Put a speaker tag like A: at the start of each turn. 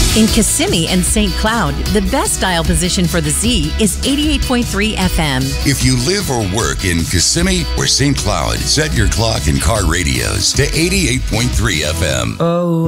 A: In Kissimmee and St. Cloud, the best dial position for the Z is 88.3 FM.
B: If you live or work in Kissimmee or St. Cloud, set your clock and car radios to 88.3 FM.
C: Oh,